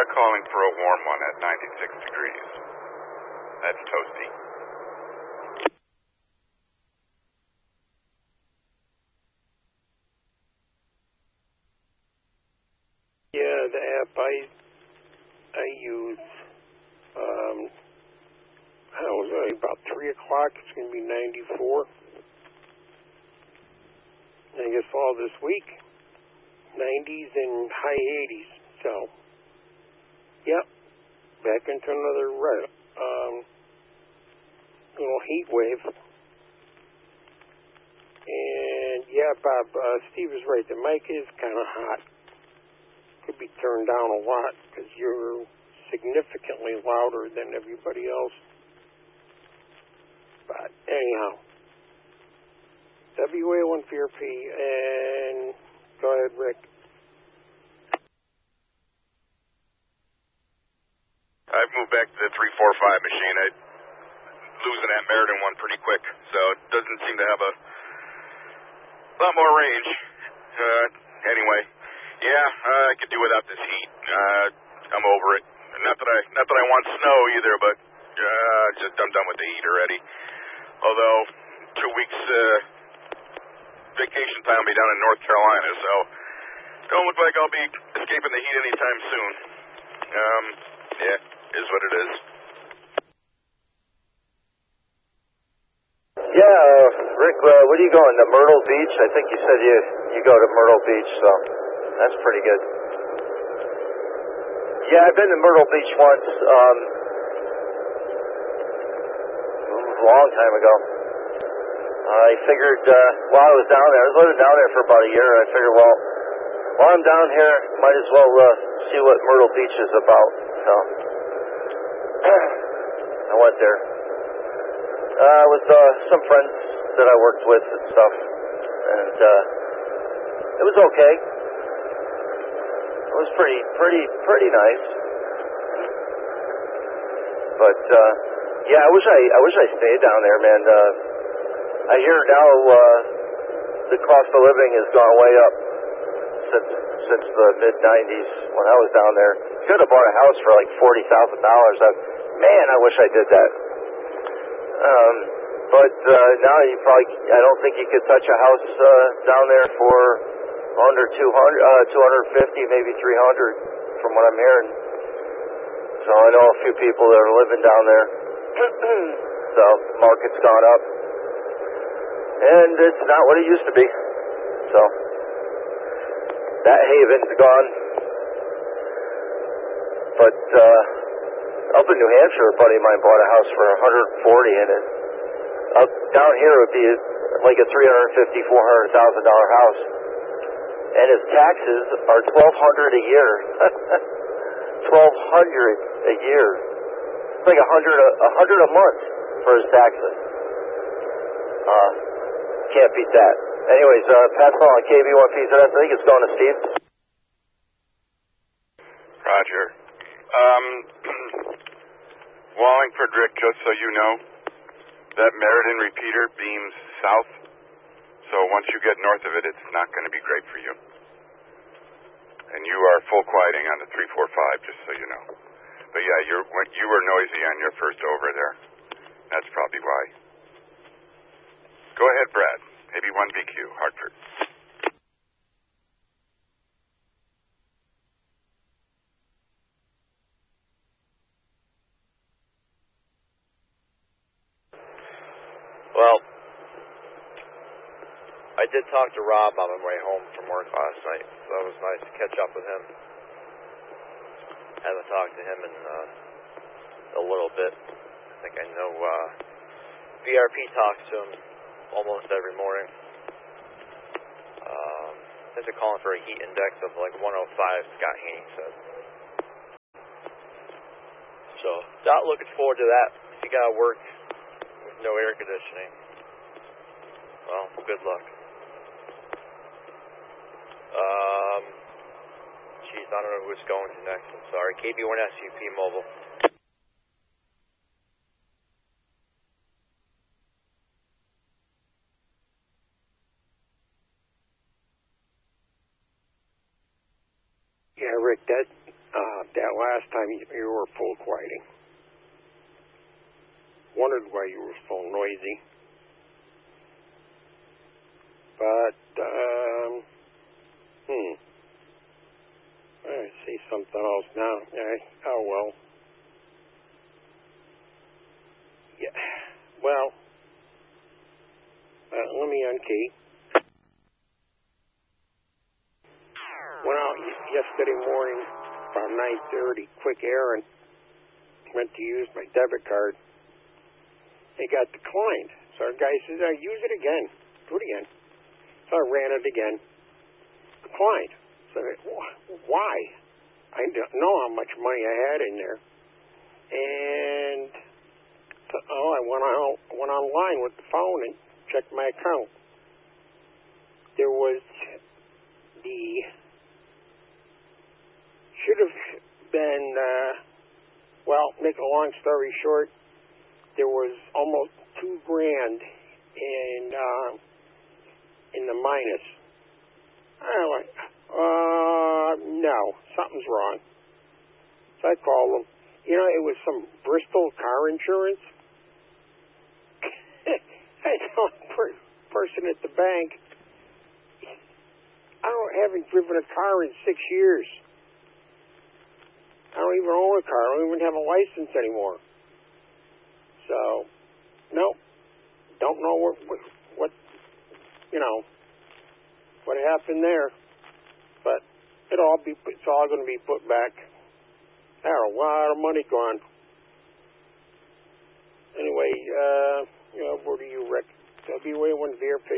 calling for a warm one at 96 degrees. That's toasty. Yeah, the app I use, I don't know, about 3 o'clock, it's going to be 94. And I guess all this week, 90s and high 80s. So, yep, back into another little heat wave. And, yeah, Bob, Steve is right. The mic is kind of hot. Could be turned down a lot because you're significantly louder than everybody else. But anyhow, WA1PRP, and go ahead, Rick. I've moved back to the 345 machine. I'm losing that Meriden one pretty quick, so it doesn't seem to have a lot more range. Anyway, yeah, I could do without this heat. I'm over it. Not that I want snow either, but I'm done with the heat already. Although 2 weeks vacation time will be down in North Carolina, so don't look like I'll be escaping the heat anytime soon. Yeah, is what it is. Yeah, Rick, where are you going? To Myrtle Beach? I think you said you go to Myrtle Beach, so that's pretty good. Yeah, I've been to Myrtle Beach once, a long time ago. I figured, while I was down there, I was living down there for about a year, and I figured, well, while I'm down here, might as well see what Myrtle Beach is about, so I went there. With some friends that I worked with and stuff, and it was okay. It was pretty nice. But yeah, I wish I stayed down there, man. I hear now the cost of living has gone way up since the mid '90s when I was down there. Could have bought a house for like $40,000. Man, I wish I did that. But now I don't think you could touch a house down there for under 250, maybe 300, from what I'm hearing. So I know a few people that are living down there. So the market's gone up, and it's not what it used to be. So that haven's gone. But up in New Hampshire, a buddy of mine bought a house for $140, and up down here it would be like a $350,000, $400,000 house, and his taxes are $1,200 a year. $1,200 a year. It's like $100 a month for his taxes. Can't beat that. Anyways, pass on KB1PZ. I think it's going to Steve. Roger. Wallingford, Rick, just so you know, that Meriden repeater beams south, so once you get north of it, it's not going to be great for you. And you are full quieting on the 345, just so you know. But yeah, you were noisy on your first over there. That's probably why. Go ahead, Brad. Maybe 1BQ, Hartford. Well, I did talk to Rob on my way home from work last night, so that was nice to catch up with him. Haven't talked to him in a little bit. I think I know VRP talks to him almost every morning. I think they're calling for a heat index of like 105, Scott Haney said. So, not looking forward to that. If you gotta work with no air conditioning, well, good luck. Geez, I don't know who it's going to next. I'm sorry. KB1SUP Mobile. Yeah, Rick, that that last time you were full quieting. Wondered why you were so noisy. But, I see something else now. Oh, well. Yeah. Well, let me unkey. Went out yesterday morning about 9:30, quick errand. Went to use my debit card. It got declined. So our guy says, use it again. Do it again. So I ran it again. Declined. So why? I don't know how much money I had in there. And so, I went online with the phone and checked my account. There was should have been, make a long story short, there was almost $2,000 in the minus. I'm like, no, something's wrong. So I called them. It was some Bristol car insurance. I told the person at the bank, I haven't driven a car in 6 years. I don't even own a car. I don't even have a license anymore. So, no, don't know what what happened there. But it's all going to be put back. There a lot of money gone. Anyway, where do you wreck? WA1 VRP.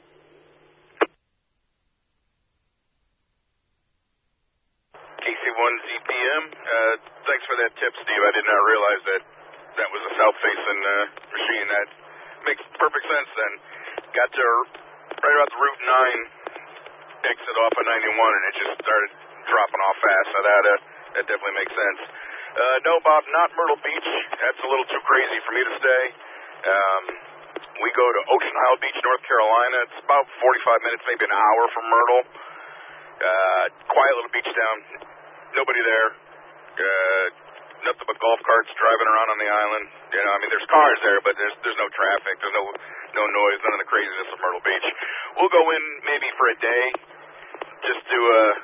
KC1 ZPM. Thanks for that tip, Steve. I did not realize that was a south-facing machine. That makes perfect sense then. Got to right about the Route 9 exit off of 91, and it just started dropping off fast. So that definitely makes sense. No, Bob, not Myrtle Beach. That's a little too crazy for me to stay. We go to Ocean Isle Beach, North Carolina. It's about 45 minutes, maybe an hour from Myrtle. Quiet little beach town. Nobody there. Nothing but golf carts driving around on the island. There's cars there, but there's no traffic. There's no noise, none of the craziness of Myrtle Beach. We'll go in maybe for a day, just to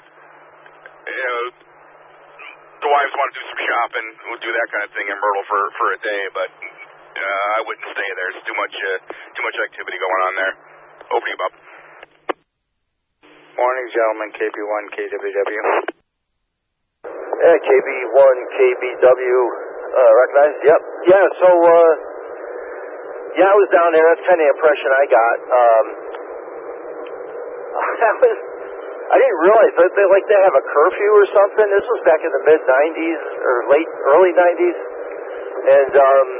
the wives want to do some shopping. We'll do that kind of thing in Myrtle for a day, but I wouldn't stay there. There's too much activity going on there. Over to you, Bob. Morning, gentlemen. KB1 KWW. Yeah, KB1 KBW. Recognized? Yep. Yeah. So, I was down there. That's kind of the impression I got. I didn't realize that they have a curfew or something. This was back in the mid '90s or early '90s, and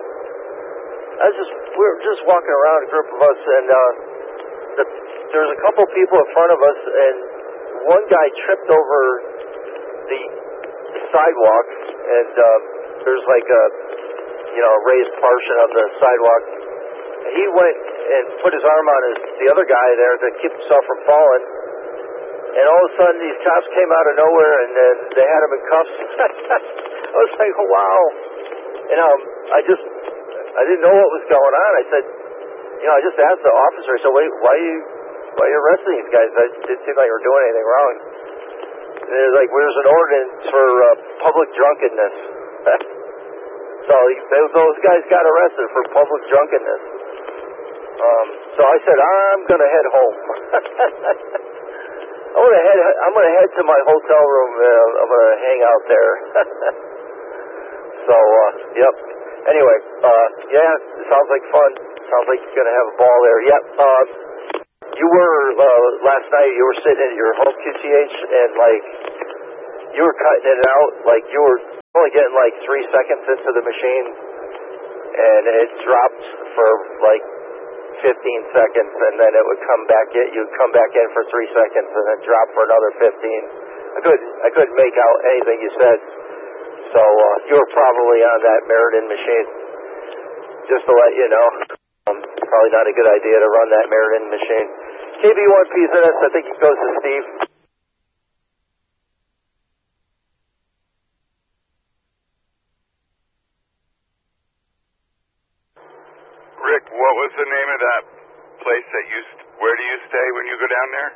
we were just walking around, a group of us, and there was a couple people in front of us, and one guy tripped over the sidewalk, and there's like a raised portion of the sidewalk. He went and put his arm on the other guy there to keep himself from falling, and all of a sudden these cops came out of nowhere, and then they had him in cuffs. I was like, oh, wow. And I didn't know what was going on. I said, I just asked the officer, I said, wait, why are you arresting these guys? It didn't seem like they were doing anything wrong. And it was like, there's an ordinance for public drunkenness. So those guys got arrested for public drunkenness. So I said, I'm going to head home. I'm going to head to my hotel room. I'm going to hang out there. So, yep. Anyway, it sounds like fun. Sounds like you're going to have a ball there. Yep. You were, last night, you were sitting at your home QTH, and, you were cutting it out. You were only getting, 3 seconds into the machine, and it dropped for, 15 seconds, and then it would come back in. You'd come back in for 3 seconds, and then drop for another 15. I couldn't make out anything you said. So you were probably on that Meriden machine. Just to let you know, probably not a good idea to run that Meriden machine. KB1 PZS, I think it goes to Steve. Rick, what was the name of that place that where do you stay when you go down there?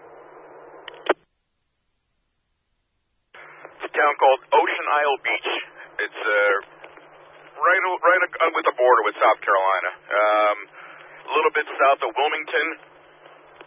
It's a town called Ocean Isle Beach. It's right with the border with South Carolina. A little bit south of Wilmington.